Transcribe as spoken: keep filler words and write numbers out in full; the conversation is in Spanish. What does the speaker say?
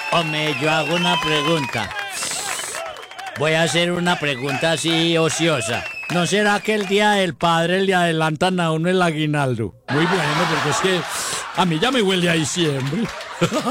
Hombre, yo hago una pregunta. Voy a hacer una pregunta así ociosa. ¿No será que el día del padre le adelantan a uno el aguinaldo? Muy bueno, porque es que a mí ya me huele a diciembre.